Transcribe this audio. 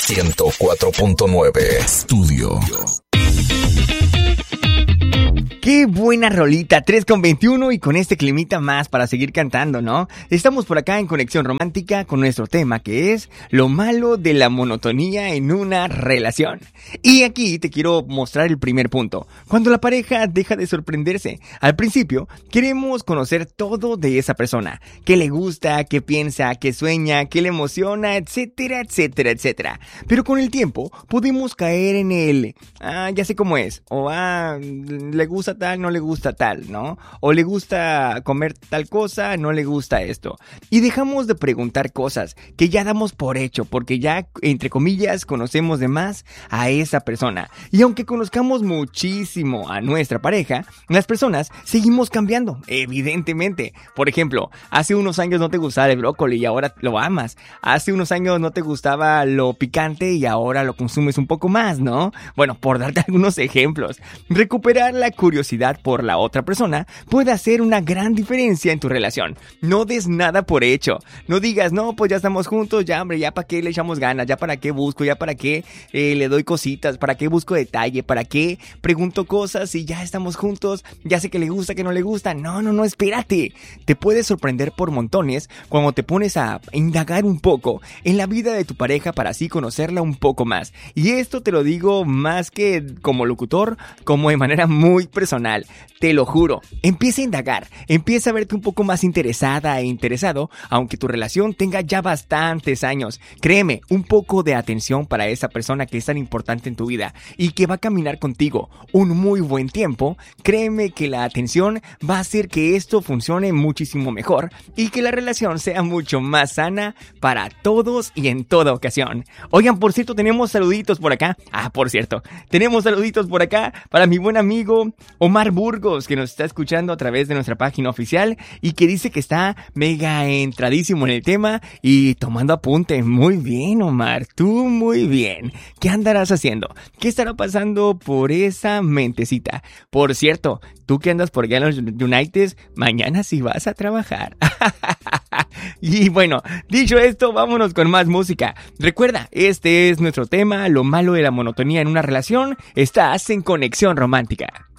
104.9 Estudio. Qué buena rolita, 3:21 y con este climita más para seguir cantando, ¿no? Estamos por acá en Conexión Romántica con nuestro tema que es lo malo de la monotonía en una relación. Y aquí te quiero mostrar el primer punto. Cuando la pareja deja de sorprenderse. Al principio queremos conocer todo de esa persona. Qué le gusta, qué piensa, qué sueña, qué le emociona, etcétera, etcétera, etcétera. Pero con el tiempo podemos caer en el ya sé cómo es. O le gusta tal, no le gusta tal, ¿no? O le gusta comer tal cosa, no le gusta esto. Y dejamos de preguntar cosas que ya damos por hecho, porque ya, entre comillas, conocemos de más a esa persona. Y aunque conozcamos muchísimo a nuestra pareja, las personas seguimos cambiando, evidentemente. Por ejemplo, hace unos años no te gustaba el brócoli y ahora lo amas. Hace unos años no te gustaba lo picante y ahora lo consumes un poco más, ¿no? Bueno, por darte algunos ejemplos. Recuperar la curiosidad por la otra persona puede hacer una gran diferencia en tu relación. No des nada por hecho. No digas, no, pues ya estamos juntos, ya hombre, ya para qué le echamos ganas, ya para qué busco, ya para qué le doy cositas, para qué busco detalle, para qué pregunto cosas y ya estamos juntos, ya sé que le gusta, que no le gusta. No, espérate. Te puedes sorprender por montones cuando te pones a indagar un poco en la vida de tu pareja para así conocerla un poco más. Y esto te lo digo más que como locutor, como de manera muy personal. Te lo juro, empieza a indagar, empieza a verte un poco más interesada e interesado, aunque tu relación tenga ya bastantes años. Créeme, un poco de atención para esa persona que es tan importante en tu vida y que va a caminar contigo un muy buen tiempo. Créeme que la atención va a hacer que esto funcione muchísimo mejor y que la relación sea mucho más sana para todos y en toda ocasión. Oigan, por cierto, tenemos saluditos por acá. Tenemos saluditos por acá para mi buen amigo Omar Burgos, que nos está escuchando a través de nuestra página oficial y que dice que está mega entradísimo en el tema y tomando apunte. Muy bien, Omar, tú muy bien. ¿Qué andarás haciendo? ¿Qué estará pasando por esa mentecita? Por cierto, tú que andas por allá en los United, mañana sí vas a trabajar. Y bueno, dicho esto, vámonos con más música. Recuerda, este es nuestro tema, lo malo de la monotonía en una relación. Estás en Conexión Romántica.